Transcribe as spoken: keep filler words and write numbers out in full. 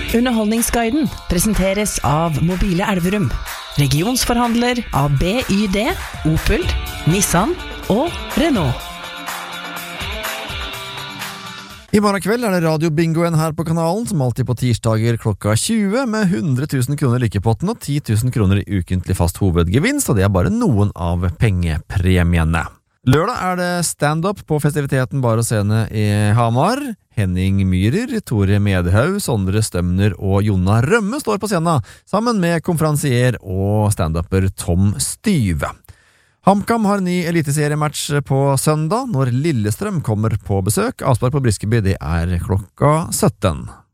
Underholdningsguiden presenteres av Mobile Elverum, regionsforhandler av B Y D, Opel, Nissan og Renault. I morgen kveld er det radiobingoen her på kanalen, som alltid på tirsdager klokka tjue, med hundre tusen kroner like i potten og ti tusen kroner i ukentlig fast hovedgevinst, og det er bare noen av pengepremiene. Lørdag er det stand-up på festiviteten Bar og Scene i Hamar. Henning Myhrer, Tore Medhaug, Sondre Stømner og Jonna Rømme står på scenen, sammen med konferansier og stand-upper Tom Styve. HamKam har ny eliteseriematch på søndag, når Lillestrøm kommer på besøk. Avspark på Briskeby, det er klokka sytten.